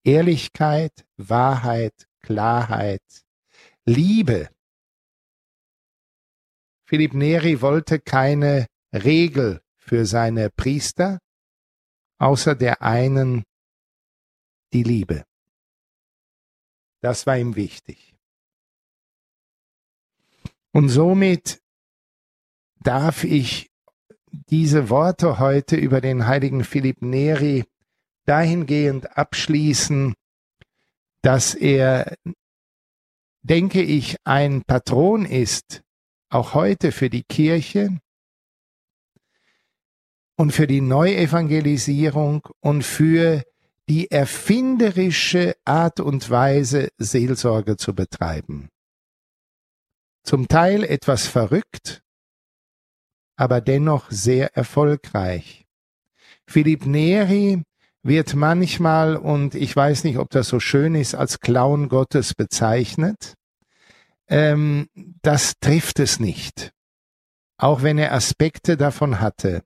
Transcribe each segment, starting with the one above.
Ehrlichkeit, Wahrheit, Klarheit, Liebe. Philipp Neri wollte keine Regel für seine Priester, außer der einen, die Liebe. Das war ihm wichtig. Und somit darf ich diese Worte heute über den heiligen Philipp Neri dahingehend abschließen, dass er, denke ich, ein Patron ist, auch heute für die Kirche und für die Neuevangelisierung und für die erfinderische Art und Weise, Seelsorge zu betreiben. Zum Teil etwas verrückt, aber dennoch sehr erfolgreich. Philipp Neri wird manchmal, und ich weiß nicht, ob das so schön ist, als Clown Gottes bezeichnet. Das trifft es nicht, auch wenn er Aspekte davon hatte.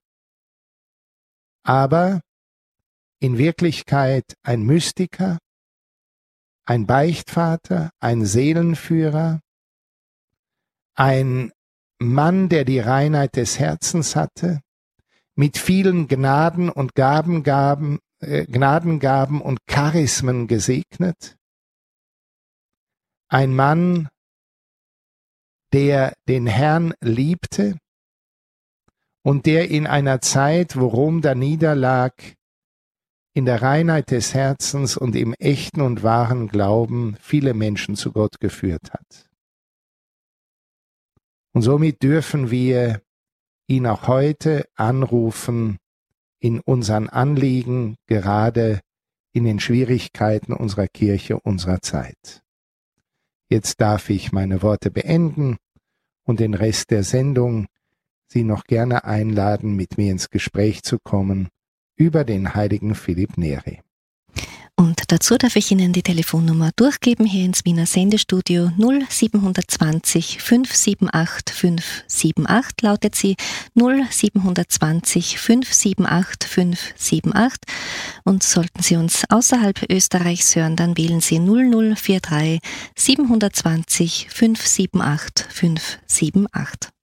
Aber in Wirklichkeit ein Mystiker, ein Beichtvater, ein Seelenführer, ein Mann, der die Reinheit des Herzens hatte, mit vielen Gnaden und Gnadengaben und Charismen gesegnet. Ein Mann, der den Herrn liebte und der in einer Zeit, wo Rom da niederlag, in der Reinheit des Herzens und im echten und wahren Glauben viele Menschen zu Gott geführt hat. Und somit dürfen wir ihn auch heute anrufen in unseren Anliegen, gerade in den Schwierigkeiten unserer Kirche, unserer Zeit. Jetzt darf ich meine Worte beenden und den Rest der Sendung Sie noch gerne einladen, mit mir ins Gespräch zu kommen über den heiligen Philipp Neri. Und dazu darf ich Ihnen die Telefonnummer durchgeben hier ins Wiener Sendestudio 0720 578 578 lautet sie 0720 578 578 und sollten Sie uns außerhalb Österreichs hören, dann wählen Sie 0043 720 578 578.